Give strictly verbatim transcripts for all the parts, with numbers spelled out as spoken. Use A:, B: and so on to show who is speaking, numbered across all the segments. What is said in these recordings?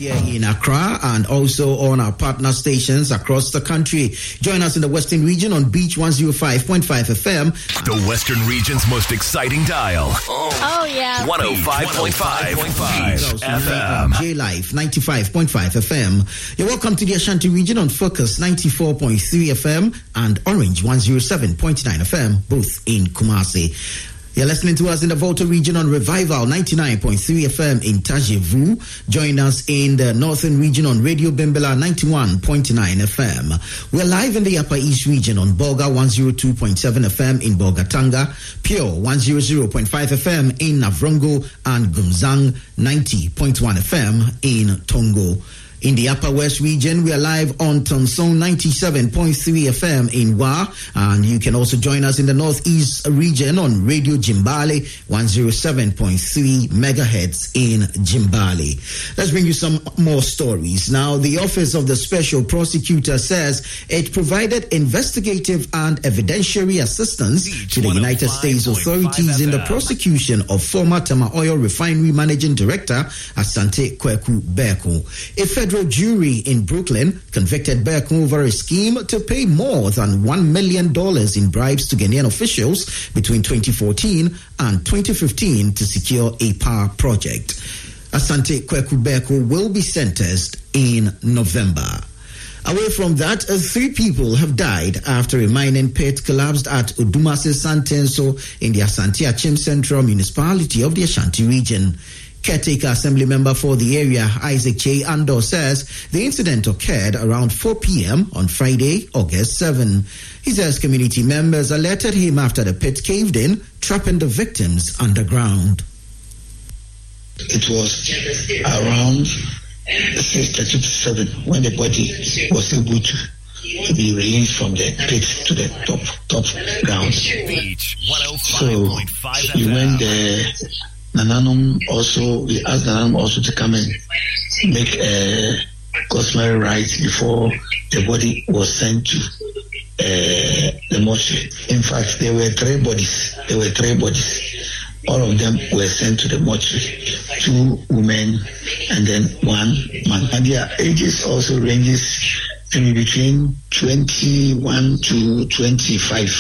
A: here in Accra and also on our partner stations across the country. Join us in the Western region on Beach one oh five point five F M.
B: The Western region's most exciting dial.
C: Oh, oh yeah.
B: one oh five point five F M.
A: J Life ninety-five point five F M. You're welcome to the Ashanti region on Focus ninety-four point three F M and Orange one oh seven point nine F M, both in Kumasi. You're listening to us in the Volta region on Revival ninety-nine point three F M in Tajevu. Join us in the Northern region on Radio Bimbala ninety-one point nine F M. We're live in the Upper East region on Bolga one oh two point seven F M in Bolgatanga, Pure one hundred point five F M in Navrongo, and Gumzang ninety point one F M in Tongo. In the Upper West region, we are live on Tonson ninety-seven point three F M in Wa, and you can also join us in the Northeast region on Radio Jimbale one oh seven point three megahertz in Jimbale. Let's bring you some more stories. Now, the Office of the Special Prosecutor says it provided investigative and evidentiary assistance to the United States authorities in the prosecution of former Tama Oil Refinery Managing Director Asante Kweku Beko. A federal federal jury in Brooklyn convicted Beko over a scheme to pay more than one million dollars in bribes to Ghanaian officials between twenty fourteen and twenty fifteen to secure a power project. Asante Kweku Beko will be sentenced in November. Away from that, uh, three people have died after a mining pit collapsed at Odumase Santenso in the Asante Achim Central Municipality of the Ashanti region. Caretaker Assembly member for the area, Isaac Che Ando, says the incident occurred around four p.m. on Friday, August seventh. He says community members alerted him after the pit caved in, trapping the victims underground.
D: It was around six thirty to seven when the body was able to, to be released from the pit to the top top ground. So we went there. Nananum also, we asked Nananum also to come and make a customary rites before the body was sent to uh, the mortuary. In fact, there were three bodies. There were three bodies. All of them were sent to the mortuary. Two women and then one man. And their ages also ranges in between twenty-one to twenty-five.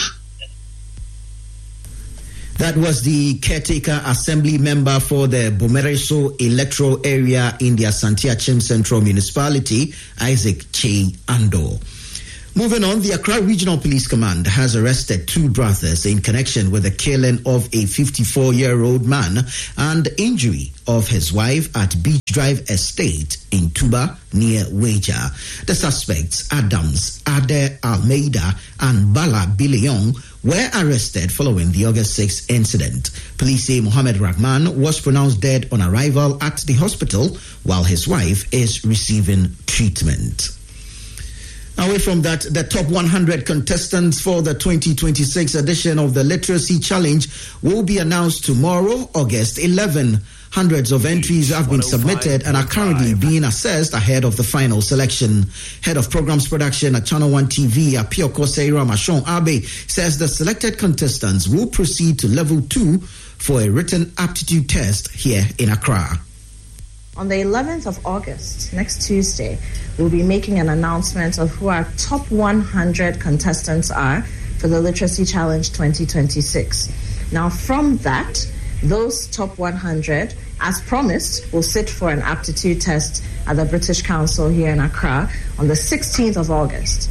A: That was the caretaker assembly member for the Bomereso electoral area in the Asante Achim Central Municipality, Isaac Che Ando. Moving on, the Accra Regional Police Command has arrested two brothers in connection with the killing of a fifty-four-year-old man and injury of his wife at Beach Drive Estate in Tuba near Weja. The suspects, Adams, Ade Almeida, and Bala Bileong, were arrested following the August sixth incident. Police say Mohammed Rahman was pronounced dead on arrival at the hospital while his wife is receiving treatment. Away from that, the top one hundred contestants for the twenty twenty-six edition of the Literacy Challenge will be announced tomorrow, August eleventh. Hundreds of entries have been submitted and are currently being assessed ahead of the final selection. Head of Programs Production at Channel one T V, Apioko Seira Mashon Abe, says the selected contestants will proceed to level two for a written aptitude test here in Accra.
E: On the eleventh of August, next Tuesday, we'll be making an announcement of who our top one hundred contestants are for the Literacy Challenge twenty twenty-six. Now, from that, those top one hundred, as promised, will sit for an aptitude test at the British Council here in Accra on the sixteenth of August.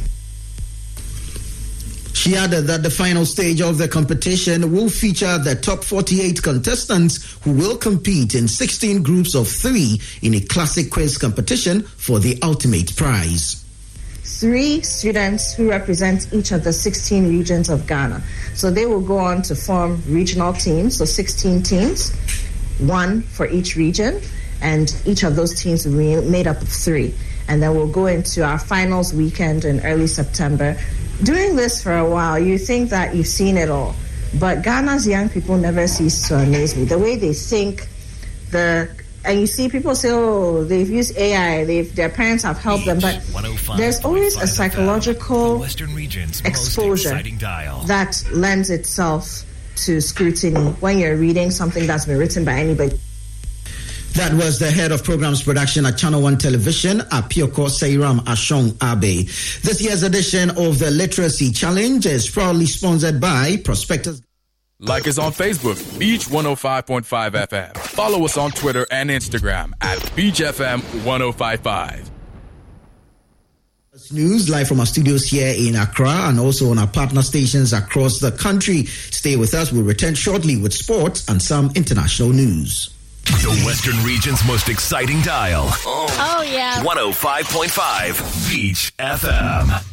A: She added that the final stage of the competition will feature the top forty-eight contestants who will compete in sixteen groups of three in a classic quiz competition for the ultimate prize.
E: Three students who represent each of the sixteen regions of Ghana. So they will go on to form regional teams, so sixteen teams, one for each region, and each of those teams will be made up of three. And then we'll go into our finals weekend in early September. Doing this for a while, you think that you've seen it all. But Ghana's young people never cease to amaze me. The way they think, the and you see people say, oh, they've used A I, they've, their parents have helped them, but there's always a psychological exposure that lends itself to scrutiny when you're reading something that's been written by anybody.
A: That was the head of programs production at Channel One Television, Apioko Seiram Ashong Abe. This year's edition of the Literacy Challenge is proudly sponsored by Prospectus.
C: Like us on Facebook, Beach one oh five point five F M. Follow us on Twitter and Instagram at Beach F M ten fifty-five.
A: News live from our studios here in Accra and also on our partner stations across the country. Stay with us. We'll return shortly with sports and some international news.
B: The Western Region's most exciting dial.
F: Oh, yeah.
B: one oh five point five Beach F M.